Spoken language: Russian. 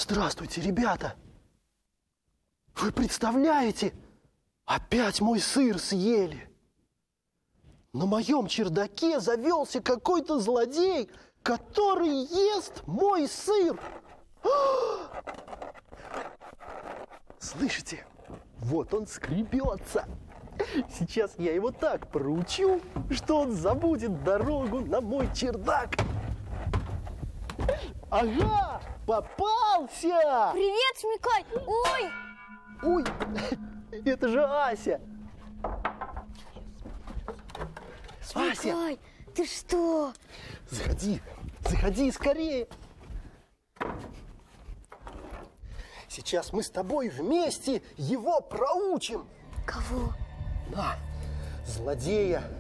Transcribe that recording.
Здравствуйте, ребята! Вы представляете? Опять мой сыр съели! На моем чердаке завелся какой-то злодей, который ест мой сыр! Слышите? Вот он скребется. Сейчас я его так проучу, что он забудет дорогу на мой чердак. Ага, попался! Привет, Шмекай! Ой! Ой, это же Ася! Ася! Шмекай, ты что? Заходи, заходи скорее! Сейчас мы с тобой вместе его проучим! Кого? На, злодея